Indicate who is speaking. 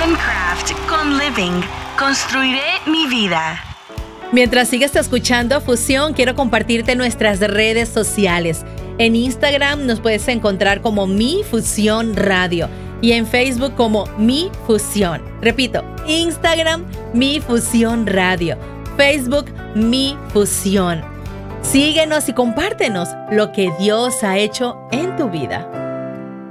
Speaker 1: Craft con Living. Construiré mi vida.
Speaker 2: Mientras sigues escuchando Fusión, quiero compartirte nuestras redes sociales. En Instagram nos puedes encontrar como Mi Fusión Radio y en Facebook como Mi Fusión. Repito, Instagram Mi Fusión Radio, Facebook Mi Fusión. Síguenos y compártenos lo que Dios ha hecho en tu vida.